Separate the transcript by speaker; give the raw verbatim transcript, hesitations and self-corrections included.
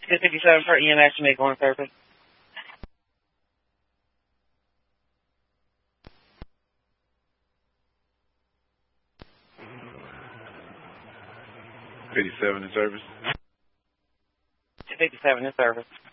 Speaker 1: six fifty-seven for E M S to make one service.
Speaker 2: fifty-seven in service.
Speaker 1: fifty-seven in service.